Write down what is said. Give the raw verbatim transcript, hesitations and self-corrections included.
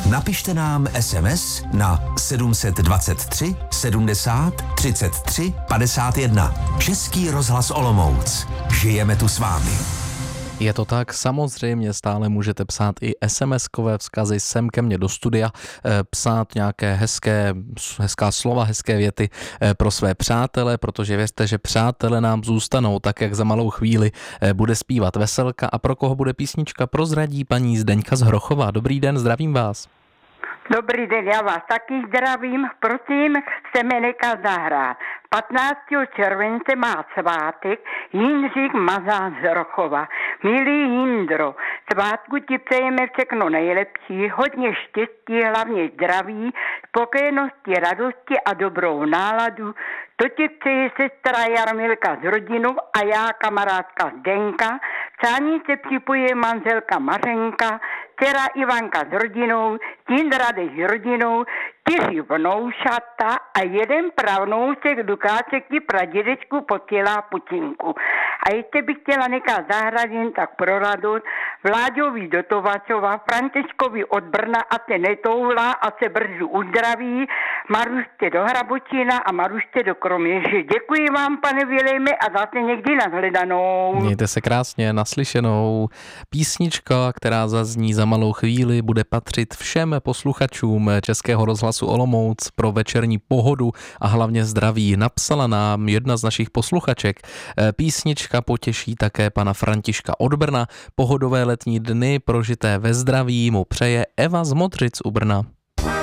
Napište nám es em es na sedm set dvacet tři sedmdesát třicet tři padesát jedna. Český rozhlas Olomouc. Žijeme tu s vámi. Je to tak, samozřejmě stále můžete psát i es em eskové vzkazy sem ke mně do studia, psát nějaké hezké, hezká slova, hezké věty pro své přátele, protože věřte, že přátelé nám zůstanou, tak jak za malou chvíli bude zpívat Veselka. A pro koho bude písnička, prozradí paní Zdeňka z Hrochova. Dobrý den, zdravím vás. Dobrý den, já vás taky zdravím. Prosím, chceme nechat zahrát. patnáctého července má svátek Jindřich Mazán z Hrochova. Milý Jindro, svátku ti přejeme všechno nejlepší, hodně štěstí, hlavně zdraví, spokojenosti, radosti a dobrou náladu. To ti přeje sestra Jarmilka s rodinou a já, kamarádka Zdenka. Přání se připojuje manželka Mařenka, dcera Ivanka s rodinou, Tin Radeš s rodinou, čtyři vnoušata a jeden pravnoušek Dukáček ti pradědečku posílá pučinku. A ještě bych chtěla nechat zahrát jen tak pro radost Vláďovi do Tovačova, Františkovi od Brna a se netoulá a se brzy uzdraví, Maruště do Hrabočína a Maruště do Kroměže. Děkuji vám, pane Vilejme, a zase někdy nashledanou. Mějte se krásně, naslyšenou. Písnička, která zazní za malou chvíli, bude patřit všem posluchačům Českého rozhlasu Olomouc pro večerní pohodu a hlavně zdraví. Napsala nám jedna z našich posluchaček. Písnička potěší také pana Františka od Brna. Pohodové letní dny prožité ve zdraví mu přeje Eva z Modřic u Brna.